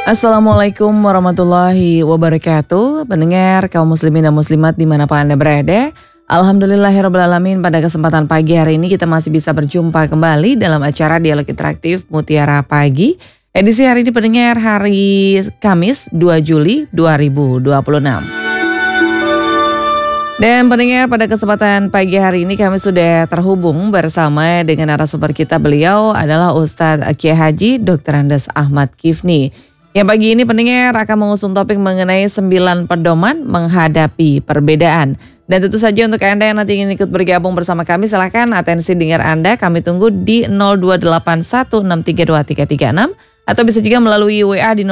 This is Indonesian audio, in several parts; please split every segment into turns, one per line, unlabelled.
Assalamualaikum warahmatullahi wabarakatuh. Pendengar kaum muslimin dan muslimat dimanapun Anda berada. Alhamdulillahirrabbilalamin, pada kesempatan pagi hari ini kita masih bisa berjumpa kembali dalam acara Dialog Interaktif Mutiara Pagi. Edisi hari ini pendengar hari Kamis 2 Juli 2026. Dan pendengar, pada kesempatan pagi hari ini kami sudah terhubung bersama dengan narasumber kita. Beliau adalah Ustadz Kiai Haji Dr. Andes Ahmad Kifni. Yang pagi ini pendengar akan mengusung topik mengenai 9 pedoman menghadapi perbedaan. Dan tentu saja untuk Anda yang nanti ingin ikut bergabung bersama kami, silahkan atensi dengar Anda. Kami tunggu di 02816323336 atau bisa juga melalui WA di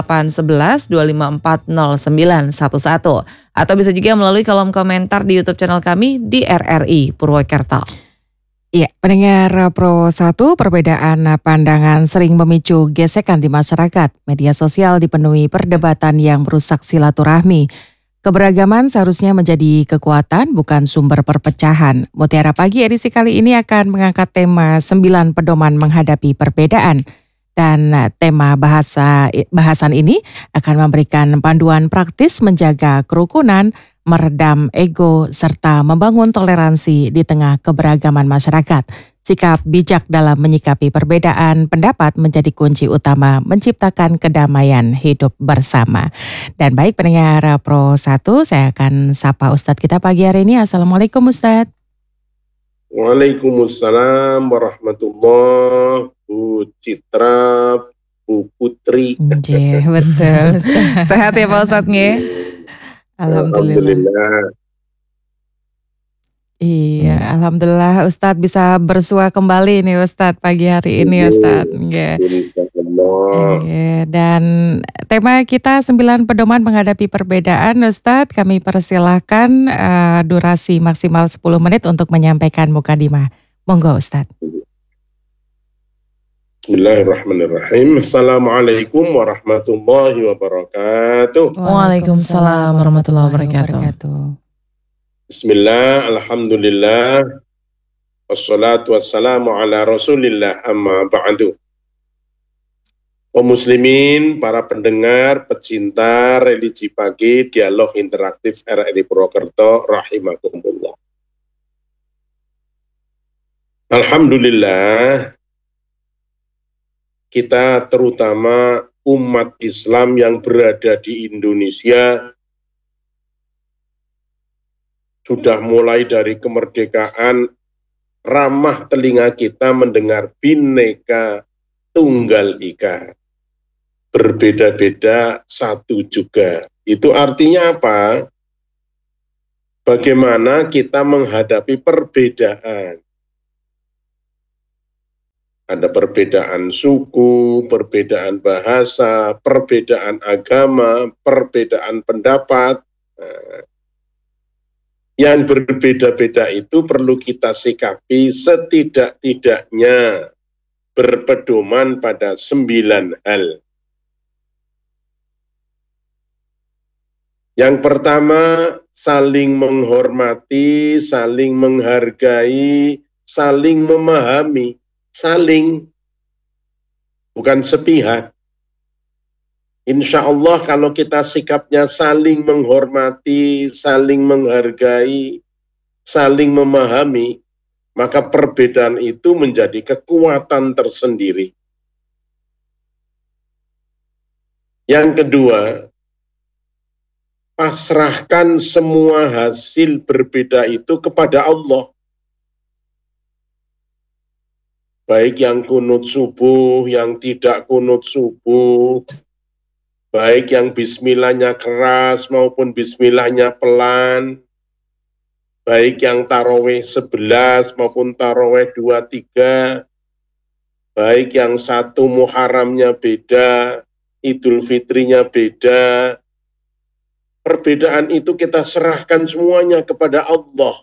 081125409111 atau bisa juga melalui kolom komentar di YouTube channel kami di RRI Purwokerto.
Ya, pendengar Pro 1, perbedaan pandangan sering memicu gesekan di masyarakat. Media sosial dipenuhi perdebatan yang merusak silaturahmi. Keberagaman seharusnya menjadi kekuatan, bukan sumber perpecahan. Mutiara Pagi edisi kali ini akan mengangkat tema 9 pedoman menghadapi perbedaan. Dan tema bahasan ini akan memberikan panduan praktis menjaga kerukunan, meredam ego, serta membangun toleransi di tengah keberagaman masyarakat. Sikap bijak dalam menyikapi perbedaan pendapat menjadi kunci utama menciptakan kedamaian hidup bersama. Dan baik pendengar Pro 1, saya akan sapa Ustadz kita pagi hari ini. Assalamualaikum Ustadz.
Waalaikumsalam warahmatullahi. Bu Citra, Bu Putri.
Iya, betul. Sehat ya Pak Ustadz nge?
Alhamdulillah.
Iya, alhamdulillah Ustadz bisa bersua kembali nih Ustadz pagi hari ini Ustadz. Iya. Dan tema kita 9 pedoman menghadapi perbedaan Ustadz. Kami persilahkan durasi maksimal 10 menit untuk menyampaikan mukadimah. Monggo Ustadz.
Bismillahirrahmanirrahim. Assalamualaikum warahmatullahi wabarakatuh.
Waalaikumsalam warahmatullahi wabarakatuh.
Bismillah, alhamdulillah, wassalatu wassalamu ala rasulillah, amma ba'du. Kaum muslimin, para pendengar, pecinta religi pagi, dialog interaktif RRI Purwokerto, rahimakumullah. Alhamdulillah, kita terutama umat Islam yang berada di Indonesia sudah mulai dari kemerdekaan ramah telinga kita mendengar Bhinneka Tunggal Ika. Berbeda-beda satu juga. Itu artinya apa? Bagaimana kita menghadapi perbedaan. Ada perbedaan suku, perbedaan bahasa, perbedaan agama, perbedaan pendapat. Yang berbeda-beda itu perlu kita sikapi setidak-tidaknya berpedoman pada 9 hal. Yang pertama, saling menghormati, saling menghargai, saling memahami. Saling, bukan sepihak. Insya Allah kalau kita sikapnya saling menghormati, saling menghargai, saling memahami, maka perbedaan itu menjadi kekuatan tersendiri. Yang kedua, pasrahkan semua hasil berbeda itu kepada Allah. Baik yang kunut subuh, yang tidak kunut subuh, baik yang bismillahnya keras maupun bismillahnya pelan, baik yang tarawih 11 maupun tarawih 23, baik yang satu Muharramnya beda, Idul Fitrinya beda. Perbedaan itu kita serahkan semuanya kepada Allah.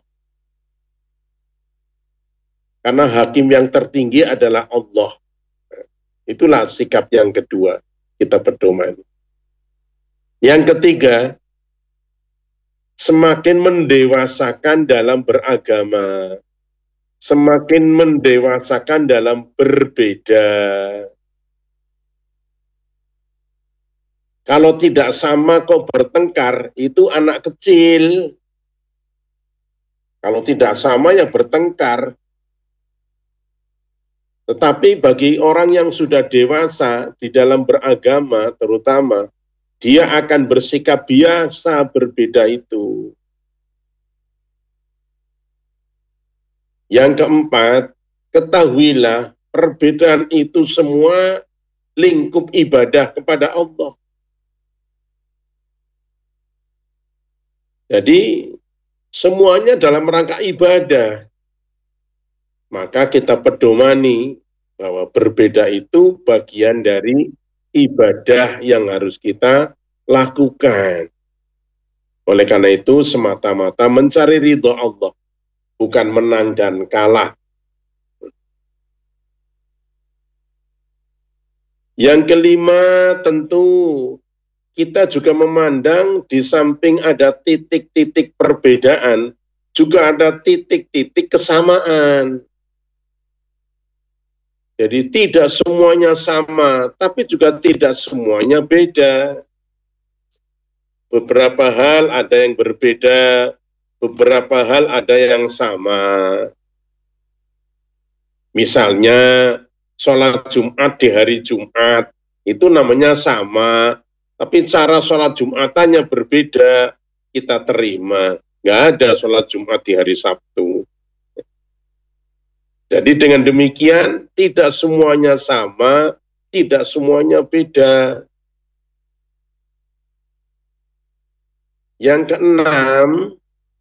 Karena hakim yang tertinggi adalah Allah. Itulah sikap yang kedua, kita pedoman. Yang ketiga, semakin mendewasakan dalam beragama, semakin mendewasakan dalam berbeda. Kalau tidak sama kok bertengkar, itu anak kecil. Kalau tidak sama ya bertengkar. Tetapi bagi orang yang sudah dewasa di dalam beragama terutama, dia akan bersikap biasa berbeda itu. Yang keempat, ketahuilah perbedaan itu semua lingkup ibadah kepada Allah. Jadi semuanya dalam rangka ibadah. Maka kita pedomani bahwa berbeda itu bagian dari ibadah yang harus kita lakukan. Oleh karena itu semata-mata mencari ridho Allah, bukan menang dan kalah. Yang kelima, tentu kita juga memandang di samping ada titik-titik perbedaan, juga ada titik-titik kesamaan. Jadi tidak semuanya sama, tapi juga tidak semuanya beda. Beberapa hal ada yang berbeda, beberapa hal ada yang sama. Misalnya, sholat Jumat di hari Jumat, itu namanya sama, tapi cara sholat Jumatannya berbeda, kita terima. Nggak ada sholat Jumat di hari Sabtu. Jadi dengan demikian, tidak semuanya sama, tidak semuanya beda. Yang keenam,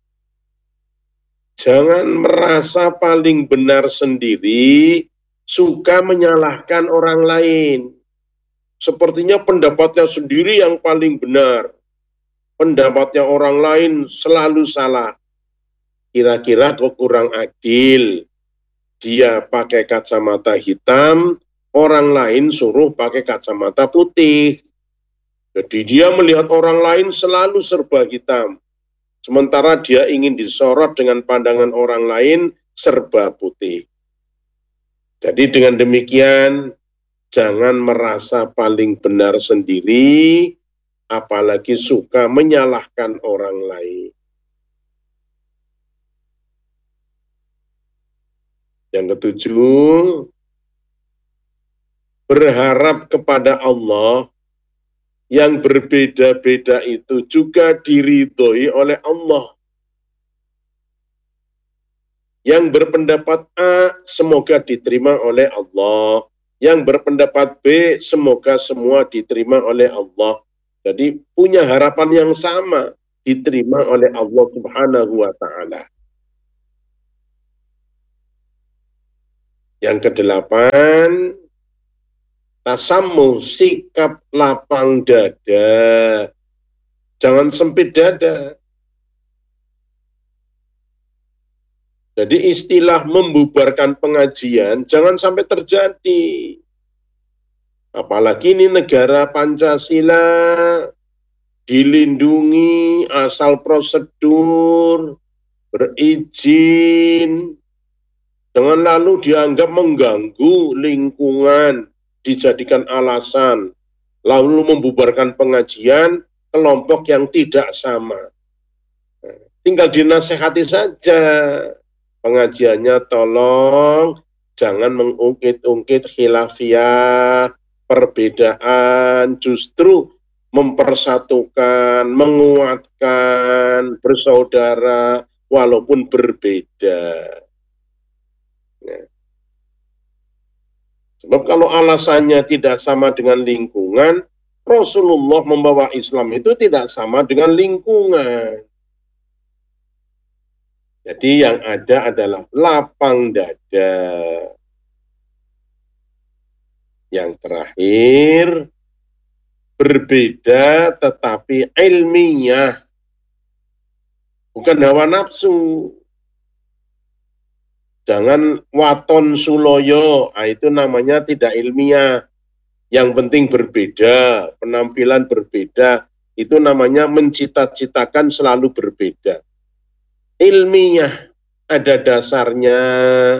jangan merasa paling benar sendiri, suka menyalahkan orang lain. Sepertinya pendapatnya sendiri yang paling benar. Pendapatnya orang lain selalu salah. Kira-kira kok kurang adil. Dia pakai kacamata hitam, orang lain suruh pakai kacamata putih. Jadi dia melihat orang lain selalu serba hitam. Sementara dia ingin disorot dengan pandangan orang lain serba putih. Jadi dengan demikian, jangan merasa paling benar sendiri, apalagi suka menyalahkan orang lain. Yang ketujuh, berharap kepada Allah yang berbeda-beda itu juga diridhoi oleh Allah. Yang berpendapat A, semoga diterima oleh Allah. Yang berpendapat B, semoga semua diterima oleh Allah. Jadi punya harapan yang sama, diterima oleh Allah Subhanahu wa Ta'ala. Yang kedelapan, tasammuh, sikap lapang dada. Jangan sempit dada. Jadi istilah membubarkan pengajian jangan sampai terjadi. Apalagi ini negara Pancasila, dilindungi asal prosedur, berizin, dengan lalu dianggap mengganggu lingkungan, dijadikan alasan, lalu membubarkan pengajian kelompok yang tidak sama. Tinggal dinasehati saja, pengajiannya tolong jangan mengungkit-ungkit khilafiyah, perbedaan, justru mempersatukan, menguatkan, bersaudara walaupun berbeda. Sebab kalau alasannya tidak sama dengan lingkungan, Rasulullah membawa Islam itu tidak sama dengan lingkungan. Jadi yang ada adalah lapang dada. Yang terakhir, berbeda tetapi ilmiah, bukan hawa nafsu. Jangan waton suloyo, itu namanya tidak ilmiah. Yang penting berbeda, penampilan berbeda, itu namanya mencita-citakan selalu berbeda. Ilmiah, ada dasarnya,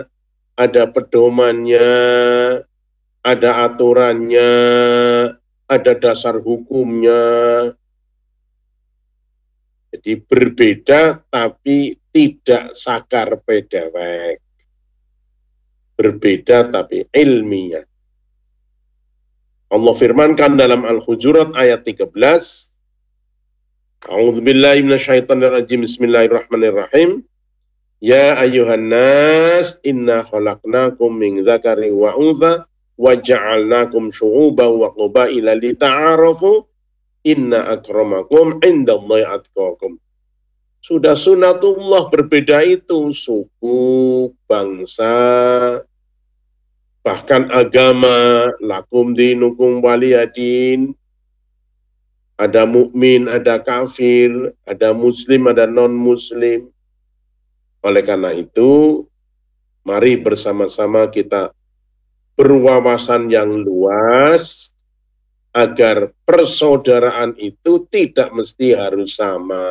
ada pedomannya, ada aturannya, ada dasar hukumnya. Jadi berbeda tapi tidak sakar bedawek. Berbeda tapi ilmiah. Allah firmankan dalam Al-Hujurat ayat 13. A'udzubillahi minasyaitonirrajim. Bismillahirrahmanirrahim. Ya ayyuhan nas inna khalaqnakum min dzakarin wa untha wa ja'alnakum syu'uban wa qabaila lita'arafu inna akramakum indallahi atqakum. Sudah sunatullah berbeda itu suku, bangsa, bahkan agama. Lakum dinukum waliyadin. Ada mukmin, ada kafir, ada muslim, ada non-muslim. Oleh karena itu, mari bersama-sama kita berwawasan yang luas agar persaudaraan itu tidak mesti harus sama.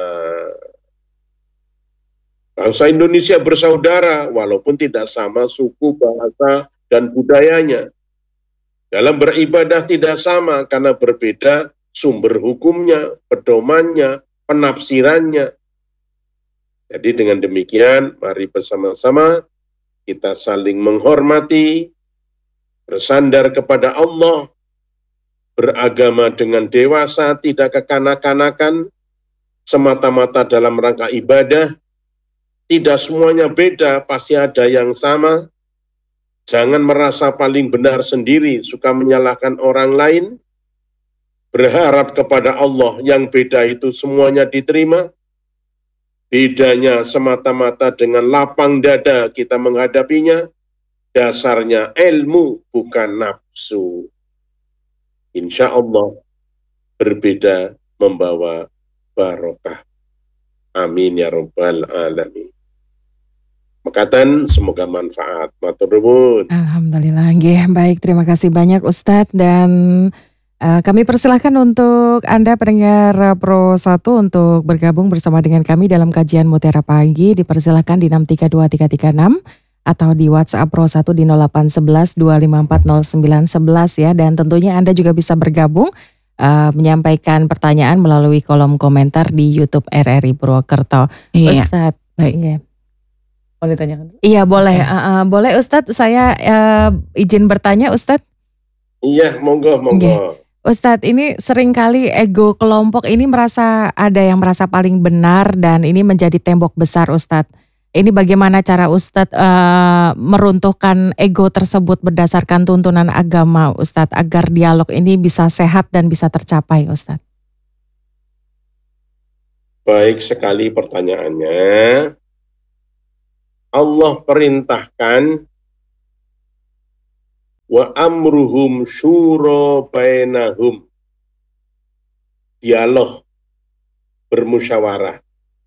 Bangsa Indonesia bersaudara walaupun tidak sama suku, bahasa, dan budayanya. Dalam beribadah tidak sama karena berbeda sumber hukumnya, pedomannya, penafsirannya. Jadi dengan demikian, mari bersama-sama kita saling menghormati, bersandar kepada Allah, beragama dengan dewasa, tidak kekanak-kanakan, semata-mata dalam rangka ibadah. Tidak semuanya beda, pasti ada yang sama. Jangan merasa paling benar sendiri, suka menyalahkan orang lain. Berharap kepada Allah yang beda itu semuanya diterima. Bedanya semata-mata dengan lapang dada kita menghadapinya. Dasarnya ilmu bukan nafsu. Insya Allah berbeda membawa barokah. Amin ya rabbal alamin. Makatan semoga manfaat. Matur nuwun.
Alhamdulillah. Nggih, baik, terima kasih banyak Ustadz, dan kami persilahkan untuk Anda pendengar Pro 1 untuk bergabung bersama dengan kami dalam kajian Mutiara Pagi. Dipersilahkan di 6323336 atau di WhatsApp Pro 1 di 0811 254 0911 ya. Dan tentunya Anda juga bisa bergabung menyampaikan pertanyaan melalui kolom komentar di YouTube RRI Purwokerto.
Iya.
Ustadz,
baik.
Iya.
Boleh ditanyakan?
Iya boleh, boleh Ustadz, saya izin bertanya Ustadz.
Iya, monggo.
Ustadz, ini seringkali ego kelompok ini ada yang merasa paling benar dan ini menjadi tembok besar Ustadz. Ini bagaimana cara Ustadz meruntuhkan ego tersebut berdasarkan tuntunan agama Ustadz agar dialog ini bisa sehat dan bisa tercapai Ustadz?
Baik sekali pertanyaannya. Allah perintahkan wa amruhum syura bainahum. Dialog, bermusyawarah.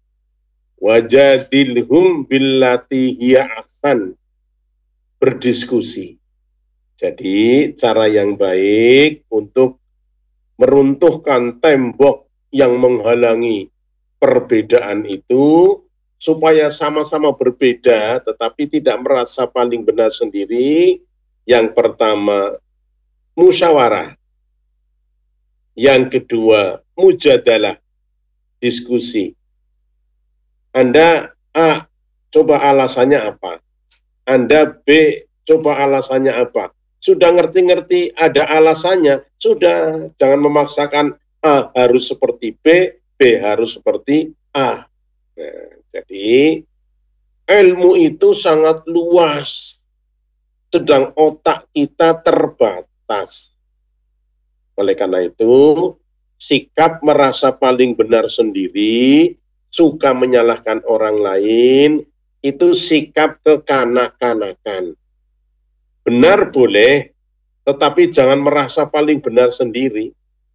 Wajadilhum billati hiya ahsan. Berdiskusi. Jadi cara yang baik untuk meruntuhkan tembok yang menghalangi perbedaan itu supaya sama-sama berbeda tetapi tidak merasa paling benar sendiri. Yang pertama, musyawarah. Yang kedua, mujadalah, diskusi. Anda A, coba alasannya apa? Anda B, coba alasannya apa? Sudah ngerti-ngerti ada alasannya, sudah, jangan memaksakan A harus seperti B, B harus seperti A. Nah, jadi ilmu itu sangat luas, sedang otak kita terbatas. Oleh karena itu, sikap merasa paling benar sendiri, suka menyalahkan orang lain, itu sikap kekanak-kanakan. Benar boleh, tetapi jangan merasa paling benar sendiri.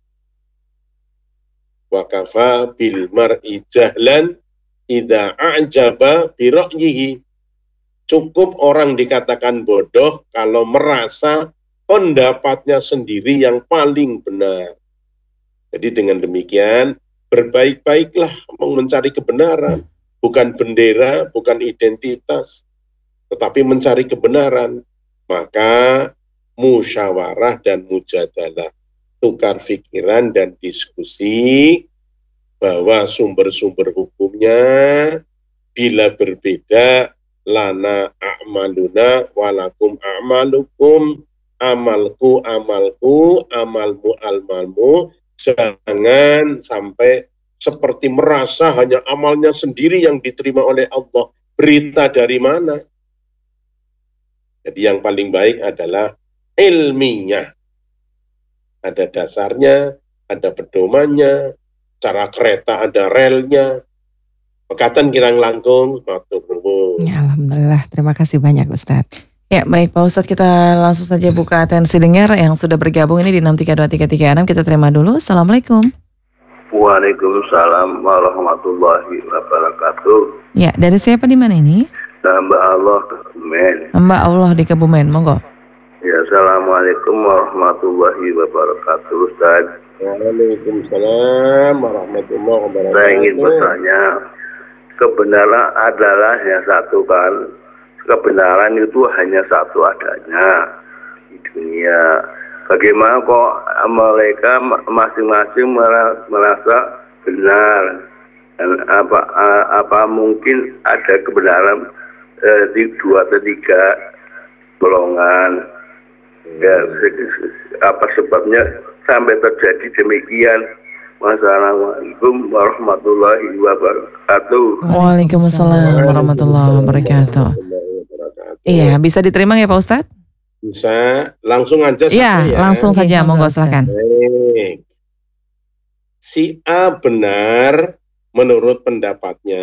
Wa kafa bil mar'i jahlan idza a'jaba bi ra'yihi. Cukup orang dikatakan bodoh kalau merasa pendapatnya sendiri yang paling benar. Jadi dengan demikian, berbaik-baiklah mencari kebenaran. Bukan bendera, bukan identitas, tetapi mencari kebenaran. Maka musyawarah dan mujadalah. tukar pikiran dan diskusi bahwa sumber-sumber hukumnya bila berbeda, lana a'maluna walakum a'malukum, amalku amalku, amalmu amalmu. Jangan sampai seperti merasa hanya amalnya sendiri yang diterima oleh Allah. Berita dari mana? Jadi yang paling baik adalah ilmiah. Ada dasarnya, ada pedomannya, cara kereta ada relnya. Pekatan Kirang Langkung, matur nuwun.
Ya, alhamdulillah, terima kasih banyak Ustadz.
Ya baik Pak Ustadz, kita langsung saja buka atensi dengar yang sudah bergabung ini di 632336. Kita terima dulu. Assalamualaikum.
Waalaikumsalam warahmatullahi wabarakatuh.
Ya, dari siapa di mana ini?
Hamba Allah Kebumen.
Hamba Allah di Kebumen, monggo.
Ya, assalamualaikum warahmatullahi wabarakatuh, Ustaz.
Waalaikumsalam warahmatullahi wabarakatuh.
Saya ingin bertanya, kebenaran adalah yang satu kan? Kebenaran itu hanya satu adanya di dunia. Bagaimana kok mereka masing-masing merasa benar? Dan apa mungkin ada kebenaran di 2 atau 3 golongan? Ya, apa sebabnya sampai terjadi demikian? Wassalamualaikum warahmatullahi wabarakatuh.
Waalaikumsalam warahmatullahi wabarakatuh. Iya, bisa diterima ya Pak Ustadz?
Bisa, langsung aja.
Iya, langsung saja, monggo silahkan.
Baik. Si A benar menurut pendapatnya,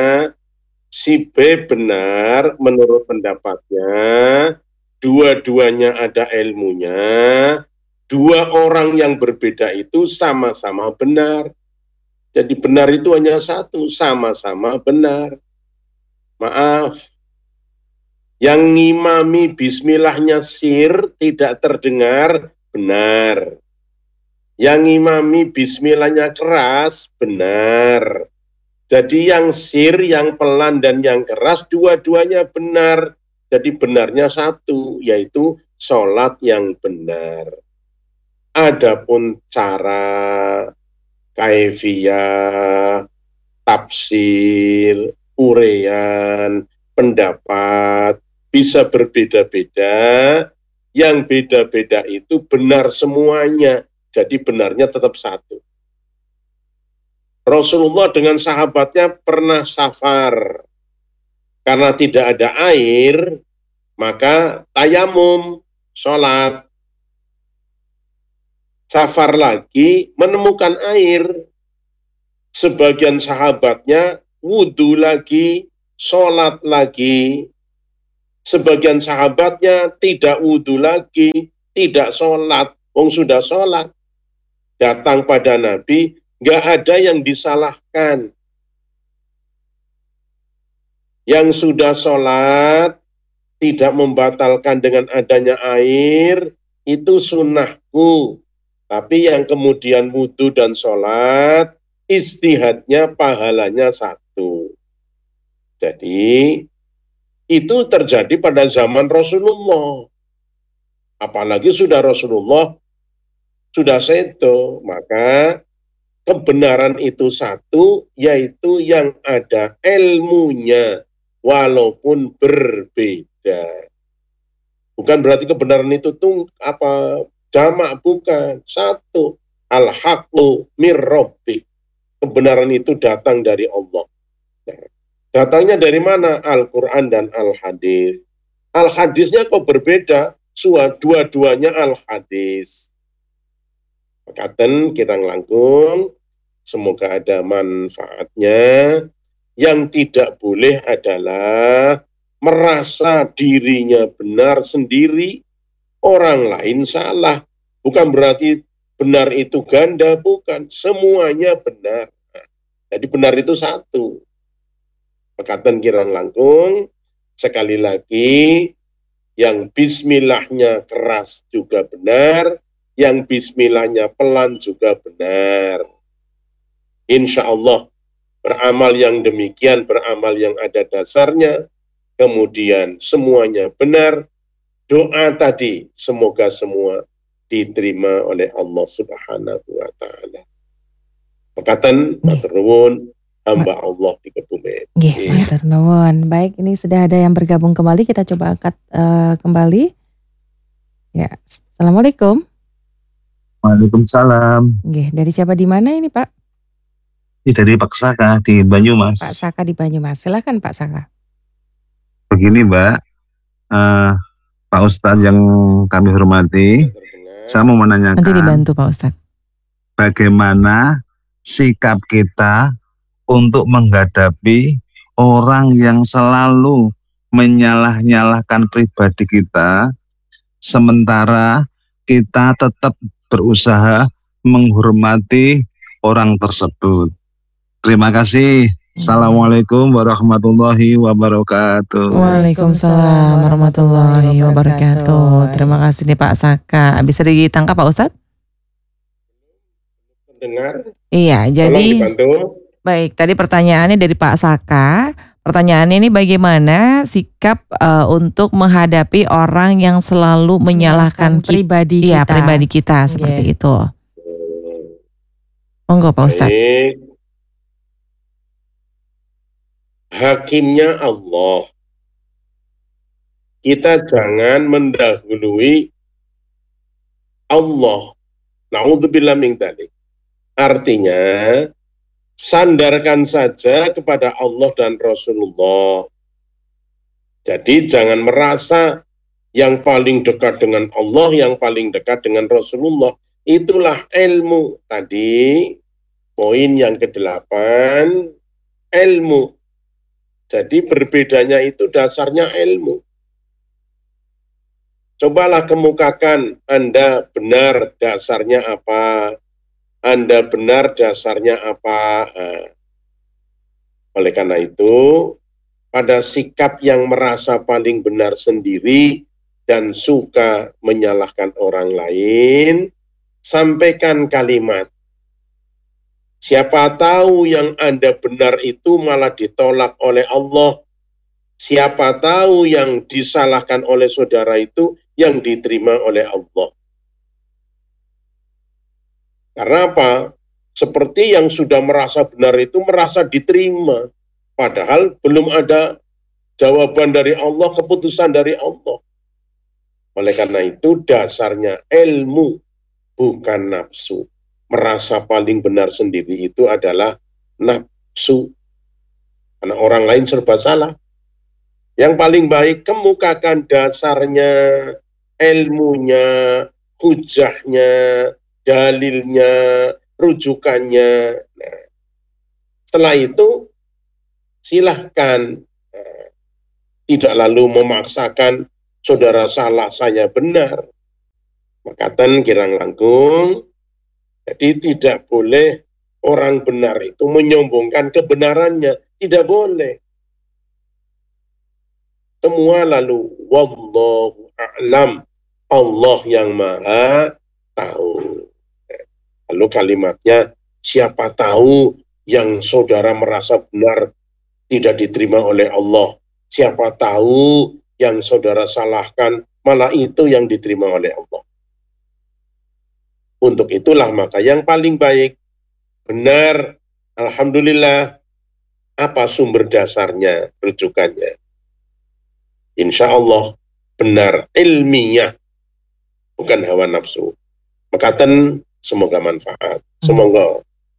si B benar menurut pendapatnya, dua-duanya ada ilmunya, dua orang yang berbeda itu sama-sama benar. Jadi benar itu hanya satu, sama-sama benar. Maaf, yang ngimami bismillahnya sir tidak terdengar, benar. Yang ngimami bismillahnya keras, benar. Jadi yang sir, yang pelan, dan yang keras, dua-duanya benar. Jadi benarnya satu, yaitu sholat yang benar. Adapun cara, kaifiyah, tafsir, uraian, pendapat, bisa berbeda-beda, yang beda-beda itu benar semuanya, jadi benarnya tetap satu. Rasulullah dengan sahabatnya pernah safar, karena tidak ada air, maka tayamum, sholat. Safar lagi, menemukan air, sebagian sahabatnya wudhu lagi, sholat lagi. Sebagian sahabatnya tidak wudhu lagi, tidak sholat, sudah sholat. Datang pada Nabi, nggak ada yang disalahkan. Yang sudah sholat, tidak membatalkan dengan adanya air, itu sunnahku. Tapi yang kemudian wudhu dan sholat, istihadnya pahalanya satu. Jadi, itu terjadi pada zaman Rasulullah. Apalagi sudah Rasulullah sudah seto, maka kebenaran itu satu, yaitu yang ada ilmunya, walaupun berbeda. Bukan berarti kebenaran itu jamak, bukan. Satu, al-haqqu mir rabbik. Kebenaran itu datang dari Allah. Datangnya dari mana? Al-Quran dan Al-Hadis. Al-Hadisnya kok berbeda? Dua-duanya Al-Hadis. Pekatan Kirang Langkung, semoga ada manfaatnya. Yang tidak boleh adalah merasa dirinya benar sendiri, orang lain salah. Bukan berarti benar itu ganda, bukan. Semuanya benar. Jadi benar itu satu. Pekatan Kirang Langkung, sekali lagi, yang bismillahnya keras juga benar, yang bismillahnya pelan juga benar. Insya Allah, beramal yang demikian, beramal yang ada dasarnya, kemudian semuanya benar. Doa tadi, semoga semua diterima oleh Allah Subhanahu wa taala. Pekatan matur nuwun hamba Allah di Kebumen.
Nggih, matur nuwun. Baik, ini sudah ada yang bergabung kembali, kita coba angkat kembali. Ya, Assalamualaikum.
Waalaikumsalam.
Nggih, dari siapa di mana ini, Pak?
Ini dari Pak Saka di Banyumas.
Pak Saka di Banyumas. Silakan Pak Saka.
Begini, Mbak, Pak Ustadz yang kami hormati, saya mau menanyakan.
Nanti dibantu Pak Ustadz.
Bagaimana sikap kita untuk menghadapi orang yang selalu menyalah-nyalahkan pribadi kita, sementara kita tetap berusaha menghormati orang tersebut. Terima kasih. Assalamualaikum warahmatullahi wabarakatuh.
Waalaikumsalam warahmatullahi wabarakatuh. Terima kasih nih Pak Saka. Bisa ditangkap Pak Ustadz?
Dengar?
Iya, jadi
dibantu.
Baik, tadi pertanyaannya dari Pak Saka. Pertanyaannya ini bagaimana sikap untuk menghadapi orang yang selalu menyalahkan
pribadi kita.
Iya, pribadi kita seperti itu. Monggo Pak Ustadz.
Baik. Hakimnya Allah. Kita jangan mendahului Allah. Na'udzubillah min dzalik. Artinya, sandarkan saja kepada Allah dan Rasulullah. Jadi jangan merasa yang paling dekat dengan Allah, yang paling dekat dengan Rasulullah. Itulah ilmu. Tadi, poin yang ke-8, ilmu. Jadi berbedanya itu dasarnya ilmu. Cobalah kemukakan Anda benar dasarnya apa, Anda benar dasarnya apa. Oleh karena itu, pada sikap yang merasa paling benar sendiri dan suka menyalahkan orang lain, sampaikan kalimat, siapa tahu yang Anda benar itu malah ditolak oleh Allah. Siapa tahu yang disalahkan oleh saudara itu yang diterima oleh Allah. Karena apa? Seperti yang sudah merasa benar itu merasa diterima. Padahal belum ada jawaban dari Allah, keputusan dari Allah. Oleh karena itu dasarnya ilmu, bukan nafsu. Merasa paling benar sendiri itu adalah nafsu. Karena orang lain serba salah. Yang paling baik kemukakan dasarnya, ilmunya, hujahnya, dalilnya, rujukannya. Nah, setelah itu silahkan, tidak lalu memaksakan saudara salah saya benar. Makatan kirang langkung. Jadi tidak boleh orang benar itu menyombongkan kebenarannya, tidak boleh. Semua lalu wallahu a'lam, Allah yang maha tahu. Lalu kalimatnya, siapa tahu yang saudara merasa benar tidak diterima oleh Allah. Siapa tahu yang saudara salahkan malah itu yang diterima oleh Allah. Untuk itulah maka yang paling baik, benar, alhamdulillah, apa sumber dasarnya, rujukannya. Insya Allah benar ilmiah, bukan hawa nafsu. Makatan semoga manfaat. Semoga.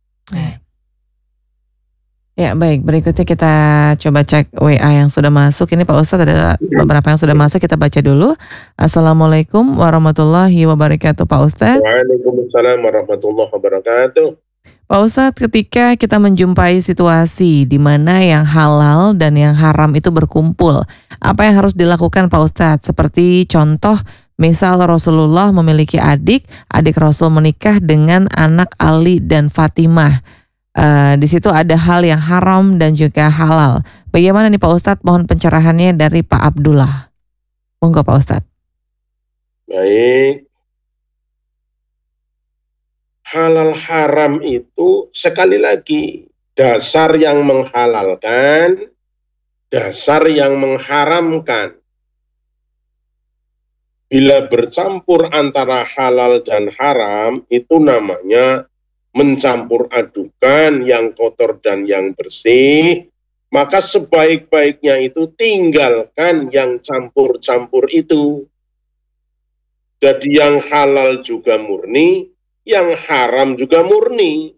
Ya baik, berikutnya kita coba cek WA yang sudah masuk. Ini Pak Ustadz ada beberapa yang sudah masuk, kita baca dulu. Assalamualaikum warahmatullahi wabarakatuh Pak Ustadz.
Waalaikumsalam warahmatullahi wabarakatuh.
Pak Ustadz, ketika kita menjumpai situasi di mana yang halal dan yang haram itu berkumpul, apa yang harus dilakukan Pak Ustadz? Seperti contoh, misal Rasulullah memiliki adik Rasul menikah dengan anak Ali dan Fatimah. Di situ ada hal yang haram dan juga halal. Bagaimana nih Pak Ustadz? Mohon pencerahannya dari Pak Abdullah. Monggo Pak Ustadz.
Baik. Halal haram itu sekali lagi dasar yang menghalalkan, dasar yang mengharamkan. bila bercampur antara halal dan haram, itu namanya mencampur adukan yang kotor dan yang bersih, maka sebaik-baiknya itu tinggalkan yang campur-campur itu. Jadi yang halal juga murni, yang haram juga murni.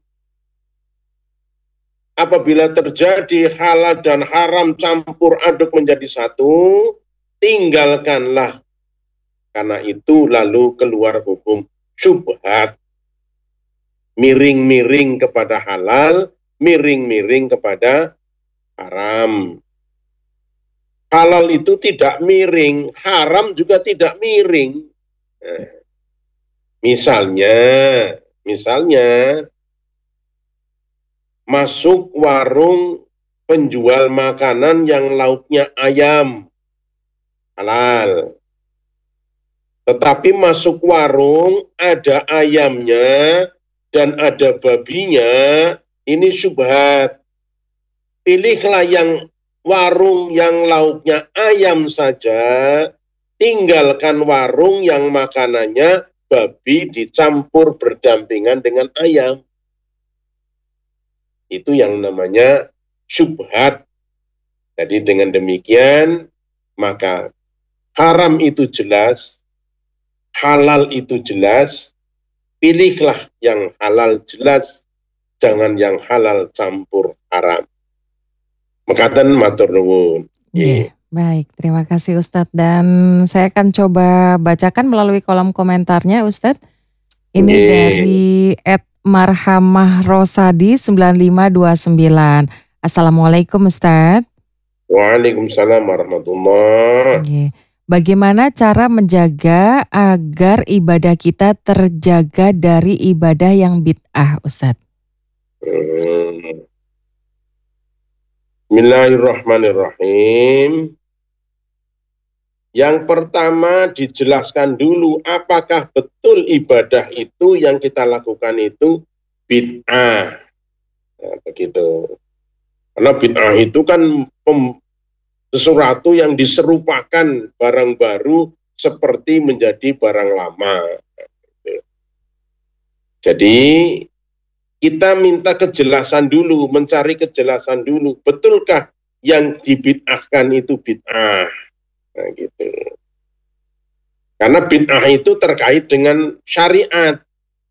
Apabila terjadi halal dan haram campur aduk menjadi satu, tinggalkanlah. Karena itu lalu keluar hukum syubhat. Miring-miring kepada halal, miring-miring kepada haram. Halal itu tidak miring, haram juga tidak miring. Nah, misalnya masuk warung penjual makanan yang lauknya ayam, halal. Tetapi masuk warung ada ayamnya dan ada babinya, ini syubhat. Pilihlah yang warung yang lauknya ayam saja, tinggalkan warung yang makanannya babi dicampur berdampingan dengan ayam. Itu yang namanya syubhat. Jadi dengan demikian, maka haram itu jelas, halal itu jelas, pilihlah yang halal jelas, jangan yang halal campur haram. Mekaten matur nuwun.
Iya, baik. Terima kasih Ustadz. Dan saya akan coba bacakan melalui kolom komentarnya Ustadz. Ini dari @marhamah rosadi 9529. Assalamualaikum Ustadz.
Waalaikumsalam warahmatullahi.
Oke. Bagaimana cara menjaga agar ibadah kita terjaga dari ibadah yang bid'ah Ustadz?
Bismillahirrahmanirrahim. Yang pertama dijelaskan dulu apakah betul ibadah itu yang kita lakukan itu bid'ah. Nah, begitu. Karena bid'ah itu kan sesuatu yang diserupakan barang baru seperti menjadi barang lama. Jadi kita minta kejelasan dulu, mencari kejelasan dulu. Betulkah yang dibid'ahkan itu bid'ah? Nah, gitu. Karena bid'ah itu terkait dengan syariat.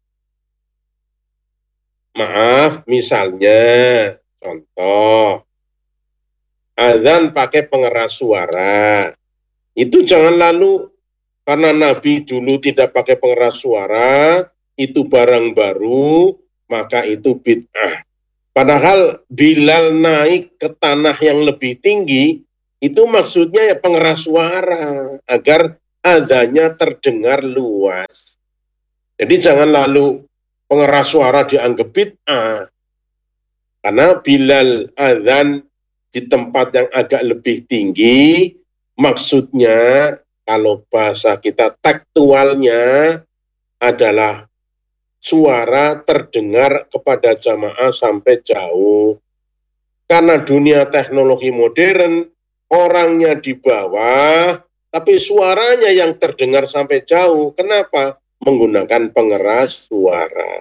Maaf, misalnya, contoh, azan pakai pengeras suara. Itu jangan lalu, karena Nabi dulu tidak pakai pengeras suara, itu barang baru, maka itu bid'ah. Padahal Bilal naik ke tanah yang lebih tinggi, itu maksudnya ya pengeras suara, agar azannya terdengar luas. Jadi jangan lalu pengeras suara dianggap bid'ah. Karena Bilal azan di tempat yang agak lebih tinggi, maksudnya kalau bahasa kita tekstualnya adalah suara terdengar kepada jamaah sampai jauh. Karena dunia teknologi modern, orangnya di bawah, tapi suaranya yang terdengar sampai jauh. Kenapa? Menggunakan pengeras suara.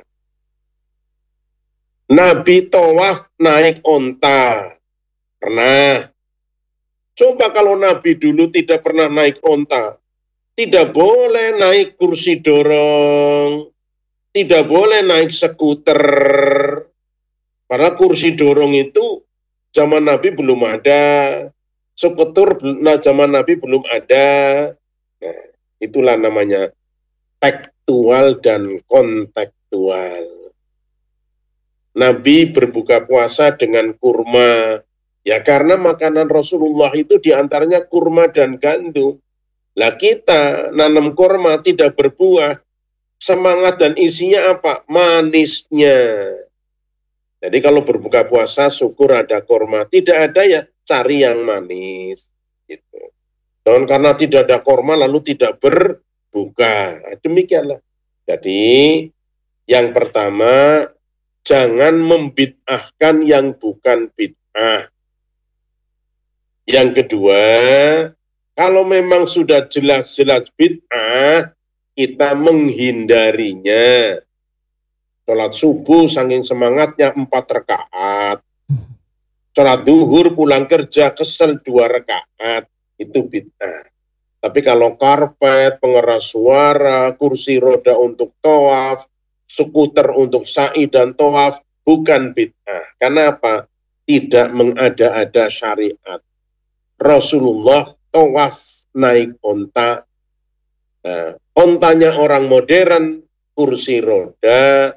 Nabi tawaf naik onta. Pernah. Coba kalau Nabi dulu tidak pernah naik onta, tidak boleh naik kursi dorong, tidak boleh naik skuter. Karena kursi dorong itu zaman Nabi belum ada, skuter zaman Nabi belum ada. Nah, itulah namanya tekstual dan kontekstual. Nabi berbuka puasa dengan kurma. Ya karena makanan Rasulullah itu diantaranya kurma dan gandum. Lah kita nanam kurma tidak berbuah, semangat dan isinya apa? Manisnya. Jadi kalau berbuka puasa syukur ada kurma, tidak ada ya cari yang manis. Gitu. Dan karena tidak ada kurma lalu tidak berbuka. Demikianlah. Jadi yang pertama jangan membid'ahkan yang bukan bid'ah. Yang kedua, Kalau memang sudah jelas-jelas bid'ah, kita menghindarinya. Sholat subuh saking semangatnya 4 rakaat. Sholat duhur pulang kerja kesel 2 rakaat. Itu bid'ah. Tapi kalau karpet, pengeras suara, kursi roda untuk tawaf, skuter untuk sa'i dan tawaf, bukan bid'ah. Kenapa? Tidak mengada-ada syariat. Rasulullah tawaf naik onta. Nah, ontanya orang modern, kursi roda,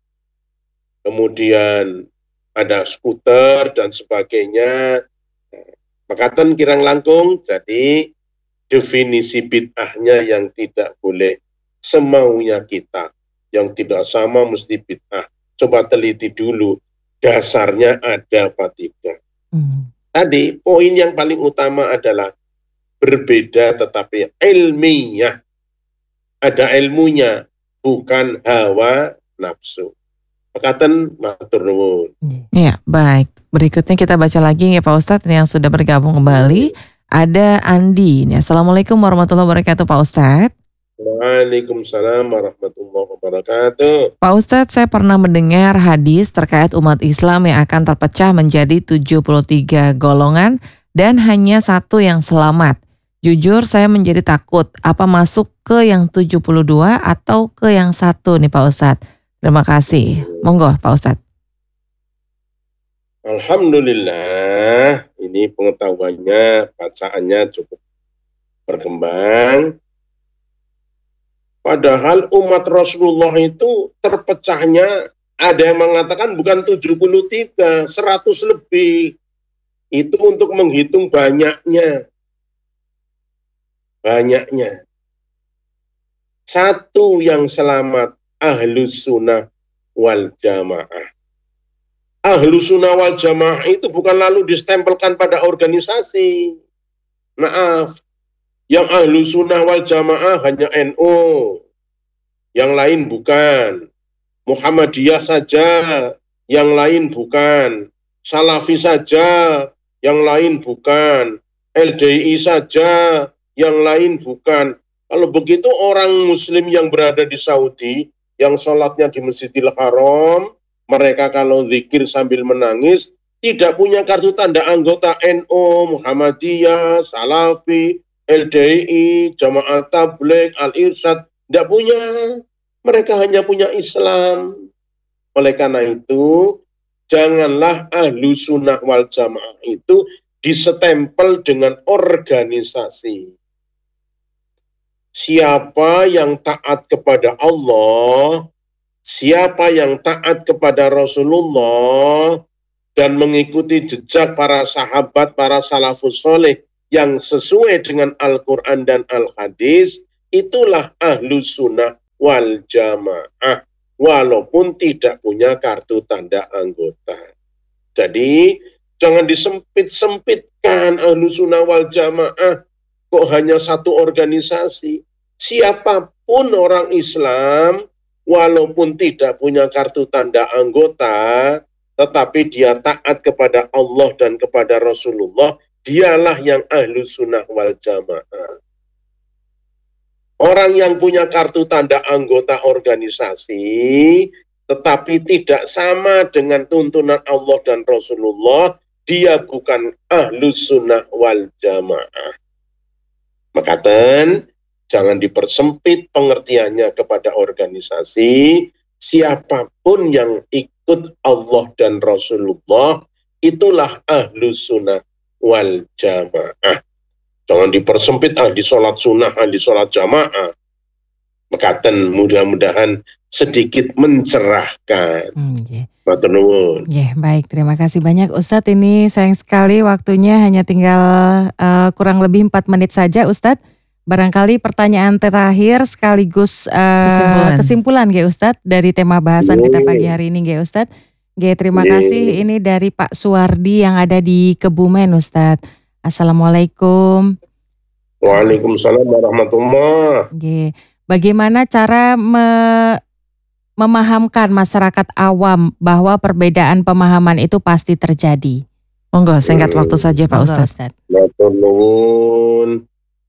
kemudian ada skuter dan sebagainya. Makaten kirang langkung, jadi definisi bid'ahnya yang tidak boleh semaunya kita. Yang tidak sama mesti bid'ah. Coba teliti dulu, dasarnya ada apa tidak. Tadi poin yang paling utama adalah berbeda tetapi ilmiah. Ada ilmunya, bukan hawa nafsu. Makaten matur nuwun.
Ya, baik. Berikutnya kita baca lagi ya Pak Ustadz yang sudah bergabung kembali. Ada Andi. Assalamualaikum warahmatullahi wabarakatuh Pak Ustadz.
Waalaikumsalam warahmatullahi wabarakatuh.
Pak Ustadz, saya pernah mendengar hadis terkait umat Islam yang akan terpecah menjadi 73 golongan dan hanya satu yang selamat. Jujur saya menjadi takut, apa masuk ke yang 72 atau ke yang satu nih Pak Ustadz? Terima kasih. Monggo Pak Ustadz.
Alhamdulillah, ini pengetahuannya, bacaannya cukup berkembang. Padahal umat Rasulullah itu terpecahnya, ada yang mengatakan bukan 73, 100 lebih. Itu untuk menghitung banyaknya. Banyaknya. Satu yang selamat, Ahlus Sunnah wal Jamaah. Ahlus Sunnah wal Jamaah itu bukan lalu distempelkan pada organisasi. Maaf, yang Ahlus Sunnah wal Jamaah hanya NU, yang lain bukan. Muhammadiyah saja, yang lain bukan. Salafi saja, yang lain bukan. LDI saja, yang lain bukan. Kalau begitu orang Muslim yang berada di Saudi, yang sholatnya di Masjidil Haram, mereka kalau zikir sambil menangis, tidak punya kartu tanda anggota NU, Muhammadiyah, Salafi, LDI, Jamaah Tabligh, Al-Irsyad, tidak punya. Mereka hanya punya Islam. Oleh karena itu, janganlah Ahlus Sunnah wal Jamaah itu disestempel dengan organisasi. Siapa yang taat kepada Allah, siapa yang taat kepada Rasulullah dan mengikuti jejak para sahabat, para salafus soleh yang sesuai dengan Al-Quran dan Al-Hadis, itulah Ahlus Sunnah wal Jamaah, walaupun tidak punya kartu tanda anggota. Jadi jangan disempit-sempitkan Ahlus Sunnah wal Jamaah, kok hanya satu organisasi. Siapapun orang Islam, walaupun tidak punya kartu tanda anggota, tetapi dia taat kepada Allah dan kepada Rasulullah, dialah yang Ahlus Sunnah wal Jamaah. Orang yang punya kartu tanda anggota organisasi, tetapi tidak sama dengan tuntunan Allah dan Rasulullah, dia bukan Ahlus Sunnah wal Jamaah. Makaten, jangan dipersempit pengertiannya kepada organisasi. Siapapun yang ikut Allah dan Rasulullah, itulah Ahlus Sunnah wal Jamaah. Jangan dipersempit ahli sholat sunnah, ahli sholat jamaah. Makaten, mudah-mudahan sedikit mencerahkan. Matur nuwun.
Baik, terima kasih banyak Ustadz. Ini sayang sekali waktunya hanya tinggal kurang lebih 4 menit saja Ustadz. Barangkali pertanyaan terakhir sekaligus kesimpulan ya Ustadz dari tema bahasan kita pagi hari ini ya Ustadz. Terima kasih. Ini dari Pak Suwardi yang ada di Kebumen Ustadz. Assalamualaikum.
Waalaikumsalam warahmatullahi.
Bagaimana cara memahamkan masyarakat awam bahwa perbedaan pemahaman itu pasti terjadi?
Monggo, singkat waktu saja Pak Ustadz.
Matur nuwun.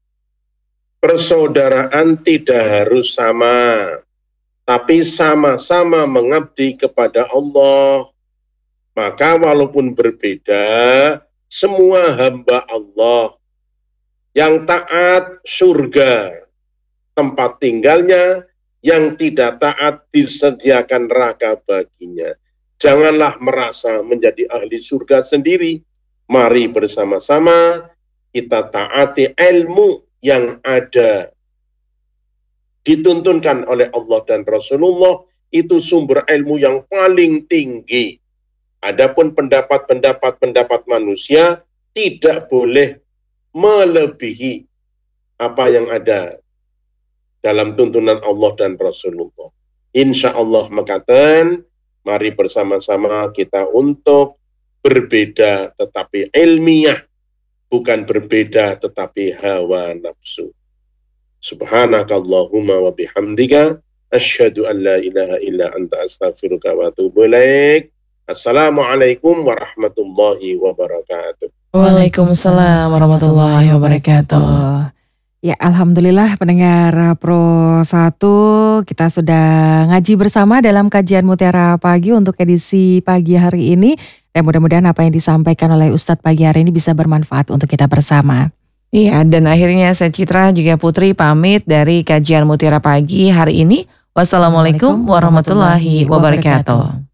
persaudaraan tidak harus sama, tapi sama-sama mengabdi kepada Allah. Maka walaupun berbeda, semua hamba Allah yang taat surga tempat tinggalnya, yang tidak taat disediakan neraka baginya. Janganlah merasa menjadi ahli surga sendiri. Mari bersama-sama kita taati ilmu yang ada, dituntunkan oleh Allah dan Rasulullah, itu sumber ilmu yang paling tinggi. Adapun pendapat manusia tidak boleh melebihi apa yang ada dalam tuntunan Allah dan Rasulullah. Insya Allah makaten, mari bersama-sama kita untuk berbeda tetapi ilmiah, bukan berbeda tetapi hawa nafsu. Subhanakallahumma wa bihamdika asyhadu an la ilaha illa anta astaghfiruka wa atubu ilaik. Assalamualaikum warahmatullahi wabarakatuh.
Waalaikumsalam warahmatullahi wabarakatuh.
Ya, alhamdulillah pendengar Pro 1, kita sudah ngaji bersama dalam kajian Mutiara Pagi untuk edisi pagi hari ini. Dan mudah-mudahan apa yang disampaikan oleh Ustadz pagi hari ini bisa bermanfaat untuk kita bersama.
Iya, dan akhirnya saya Citra juga Putri pamit dari kajian Mutiara Pagi hari ini. Wassalamualaikum warahmatullahi wabarakatuh.